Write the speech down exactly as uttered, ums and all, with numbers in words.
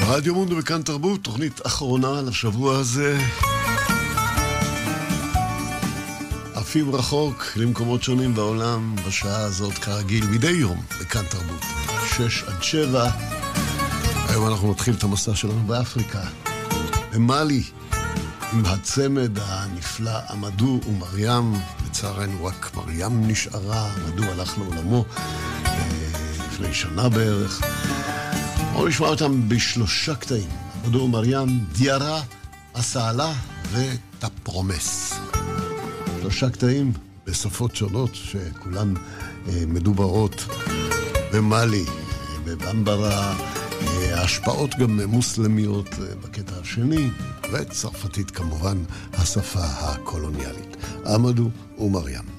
רדיו מונדו וכאן תרבות, תוכנית אחרונה לשבוע הזה. עפים רחוק למקומות שונים בעולם בשעה הזאת כרגיל מדי יום בכאן תרבות, שש עד שבע. היום אנחנו נתחיל את המסע שלנו באפריקה, במאלי, עם הצמד הנפלא עמדו ומרים. לצערנו רק מרים נשארה, עמדו הלך לעולמו לפני שנה בערך. בואו נשמע אותם בשלושה קטעים, עמדו ומרים, דיארה, הסעלה וטפרומס. שלושה קטעים בשפות שונות שכולן אה, מדוברות במאלי, בבמברה, אה, השפעות גם מוסלמיות אה, בקטע השני, וצרפתית כמובן, השפה הקולוניאלית. עמדו ומרים.